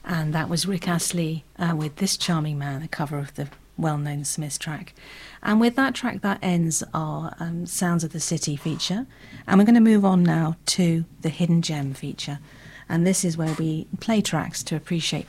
And that was Rick Astley with This Charming Man, a cover of the well-known Smiths track. And with that track, that ends our Sounds of the City feature. And we're going to move on now to the Hidden Gem feature. And this is where we play tracks to appreciate